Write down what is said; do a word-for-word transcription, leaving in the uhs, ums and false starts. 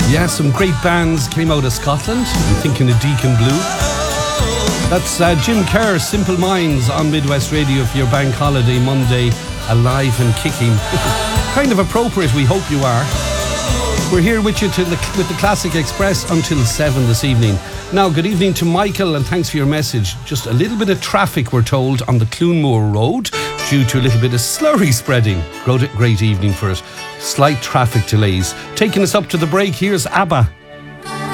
Yeah, some great bands came out of Scotland. I'm thinking of Deacon Blue. That's uh, Jim Kerr, Simple Minds on Midwest Radio for your bank holiday Monday, alive and kicking. Kind of appropriate, we hope you are. We're here with you to the, with the Classic Express until seven this evening. Now, good evening to Michael and thanks for your message. Just a little bit of traffic, we're told, on the Clunmore Road due to a little bit of slurry spreading. Great, great evening for it. Slight traffic delays. Taking us up to the break, here's ABBA.